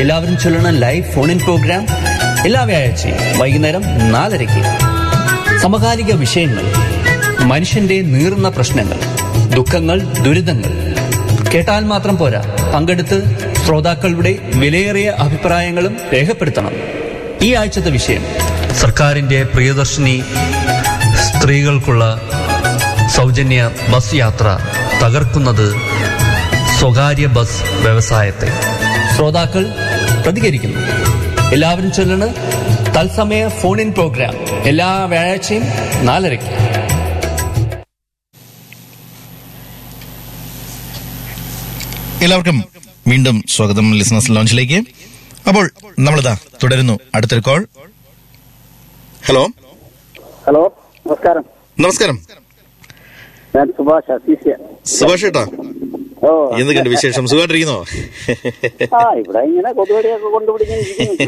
എല്ലാവരും ചൊല്ലണ live phone in programme എല്ലാ വ്യാഴാഴ്ചയും വൈകുന്നേരം 4:30. സമകാലിക വിഷയങ്ങൾ, മനുഷ്യന്റെ നീറുന്ന പ്രശ്നങ്ങൾ, ദുഃഖങ്ങൾ, ദുരിതങ്ങൾ. കേട്ടാൽ മാത്രം പോരാ, പങ്കെടുത്ത് ശ്രോതാക്കളുടെ വിലയേറിയ അഭിപ്രായങ്ങളും രേഖപ്പെടുത്തണം. ഈ ആഴ്ചത്തെ വിഷയം: സർക്കാരിന്റെ പ്രിയദർശിനി സ്ത്രീകൾക്കുള്ള സൗജന്യ ബസ് യാത്ര തകർക്കുന്നത് സ്വകാര്യ ബസ് വ്യവസായത്തെ. ശ്രോതാക്കൾ പ്രതികരിക്കുന്നു. എല്ലാവരും ചൊല്ലണ് തത്സമയ ഫോൺ ഇൻ പ്രോഗ്രാം എല്ലാ വ്യാഴാഴ്ചയും 4:30. എല്ലാവർക്കും വീണ്ടും സ്വാഗതം ലിസണേഴ്സ് ലോഞ്ചിലേക്ക്. അപ്പോൾ നമ്മളിതാ തുടരുന്നു. അടുത്തൊരു കോൾ. ഹലോ. ഹലോ, നമസ്കാരം. നമസ്കാരം. ഞാൻ സുഭാഷ് ഏട്ടാ, എന്തൊക്കെയുണ്ട് വിശേഷം? സുഖമായിട്ടിരിക്കുന്നോ? ഇവിടെ ഇങ്ങനെ കൊതുകടിയൊക്കെ കൊണ്ടുപിടിക്കുന്നു.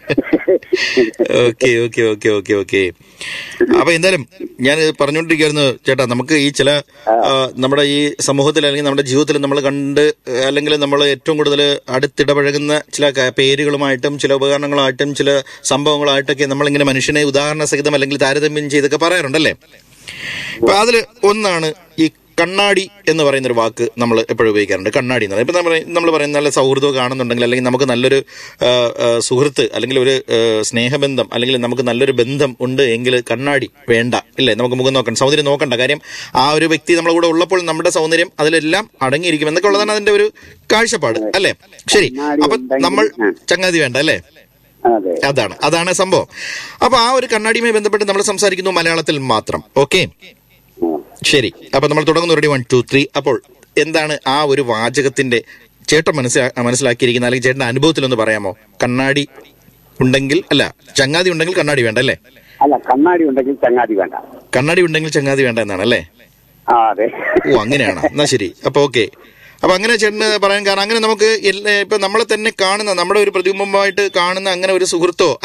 ഓക്കെ. അപ്പൊ എന്തായാലും ഞാൻ പറഞ്ഞുകൊണ്ടിരിക്കുകയായിരുന്നു ചേട്ടാ, നമുക്ക് ഈ ചില നമ്മുടെ ഈ സമൂഹത്തിൽ അല്ലെങ്കിൽ നമ്മുടെ ജീവിതത്തിൽ നമ്മൾ കണ്ട് അല്ലെങ്കിൽ നമ്മൾ ഏറ്റവും കൂടുതൽ അടുത്തിടപഴകുന്ന ചില പേരുകളുമായിട്ടും ചില ഉപകരണങ്ങളായിട്ടും ചില സംഭവങ്ങളായിട്ടൊക്കെ നമ്മളിങ്ങനെ മനുഷ്യനെ ഉദാഹരണ സഹിതം അല്ലെങ്കിൽ താരതമ്യം ചെയ്തൊക്കെ പറയാറുണ്ടല്ലേ. അപ്പൊ അതിൽ ഒന്നാണ് ഈ കണ്ണാടി എന്ന് പറയുന്നൊരു വാക്ക് നമ്മൾ എപ്പോഴും ഉപയോഗിക്കാറുണ്ട്. കണ്ണാടി എന്ന് പറയുന്നത് ഇപ്പം നമ്മൾ പറയുന്ന നല്ല സൗഹൃദം കാണുന്നുണ്ടെങ്കിൽ അല്ലെങ്കിൽ നമുക്ക് നല്ലൊരു സുഹൃത്ത് അല്ലെങ്കിൽ ഒരു സ്നേഹബന്ധം അല്ലെങ്കിൽ നമുക്ക് നല്ലൊരു ബന്ധം ഉണ്ട് എങ്കിൽ കണ്ണാടി വേണ്ട, ഇല്ലേ? നമുക്ക് മുഖം നോക്കണം, സൗന്ദര്യം നോക്കണ്ട. കാര്യം ആ ഒരു വ്യക്തി നമ്മുടെ കൂടെ ഉള്ളപ്പോൾ നമ്മുടെ സൗന്ദര്യം അതിലെല്ലാം അടങ്ങിയിരിക്കും എന്നൊക്കെ ഉള്ളതാണ് അതിന്റെ ഒരു കാഴ്ചപ്പാട്, അല്ലേ? ശരി. അപ്പൊ നമ്മൾ ചങ്ങാതി വേണ്ട, അല്ലേ? അതാണ് സംഭവം. അപ്പൊ ആ ഒരു കണ്ണാടിയുമായി ബന്ധപ്പെട്ട് നമ്മൾ സംസാരിക്കുന്നു മലയാളത്തിൽ മാത്രം. ഓക്കെ, ശരി. അപ്പൊ നമ്മൾ തുടങ്ങുന്നു. റെഡി, 1 2 3. അപ്പോൾ എന്താണ് ആ ഒരു വാചകത്തിന്റെ ചേട്ടൻ മനസ്സിലാക്കിയിരിക്കുന്ന അല്ലെങ്കിൽ ചേട്ടന്റെ അനുഭവത്തിലൊന്ന് പറയാമോ? കണ്ണാടി ഉണ്ടെങ്കിൽ ചങ്ങാതി ഉണ്ടെങ്കിൽ കണ്ണാടി വേണ്ട, അല്ലേ? അല്ല, കണ്ണാടി ഉണ്ടെങ്കിൽ ചങ്ങാതി വേണ്ട. കണ്ണാടി ഉണ്ടെങ്കിൽ ചങ്ങാതി വേണ്ട എന്നാണ്, അല്ലേ? അതെ. ഓ, അങ്ങനെയാണ്. എന്നാ ശരി. അപ്പൊ ഓക്കെ. അപ്പൊ അങ്ങനെ ചേട്ടന് പറയാൻ കാരണം അങ്ങനെ നമുക്ക് ഇപ്പൊ നമ്മളെ തന്നെ കാണുന്ന നമ്മുടെ ഒരു പ്രതിബിംബമായിട്ട് കാണുന്ന അങ്ങനെ ഒരു സുഹൃത്തോ